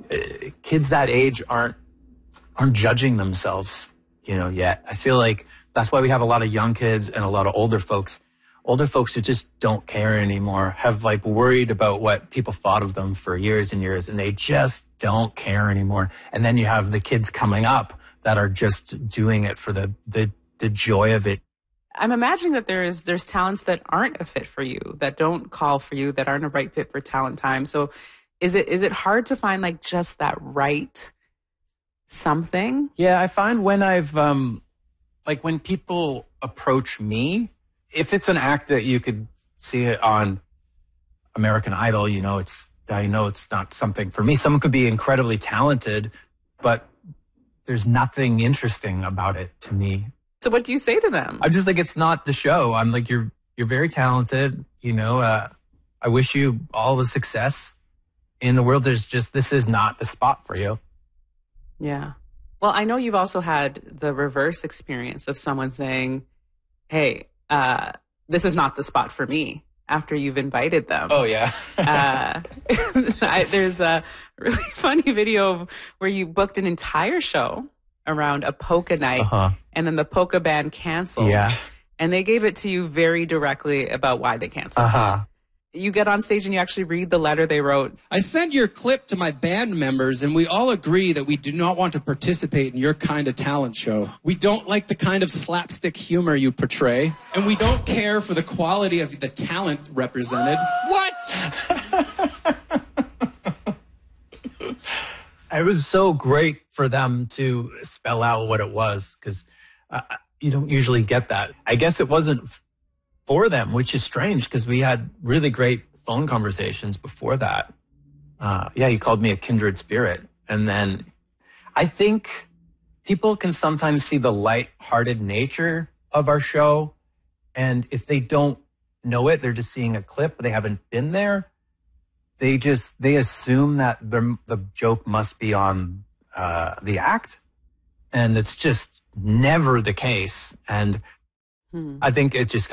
kids that age aren't judging themselves, yet. I feel like that's why we have a lot of young kids and a lot of older folks who just don't care anymore, have like worried about what people thought of them for years and years, and they just don't care anymore. And then you have the kids coming up that are just doing it for the joy of it. I'm imagining that there's talents that aren't a fit for you, that don't call for you, that aren't a right fit for Talent Time. So is it hard to find like just that right something? Yeah, I find when I've when people approach me, if it's an act that you could see it on American Idol, I know it's not something for me. Someone could be incredibly talented, but there's nothing interesting about it to me. So what do you say to them? I'm just like, it's not the show. I'm like, you're very talented. I wish you all the success in the world. This is not the spot for you. Yeah. Well, I know you've also had the reverse experience of someone saying, hey, this is not the spot for me after you've invited them. Oh, yeah. There's a really funny video where you booked an entire show around a polka night, and then the polka band canceled. Yeah. And they gave it to you very directly about why they canceled. You get on stage and you actually read the letter they wrote. I sent your clip to my band members, and we all agree that we do not want to participate in your kind of talent show. We don't like the kind of slapstick humor you portray, and we don't care for the quality of the talent represented. What? It was so great for them to spell out what it was, because you don't usually get that. I guess it wasn't for them, which is strange, because we had really great phone conversations before that. You called me a kindred spirit. And then I think people can sometimes see the light-hearted nature of our show. And if they don't know it, they're just seeing a clip, but they haven't been there. They assume that the joke must be on the act. And it's just never the case. And I think it just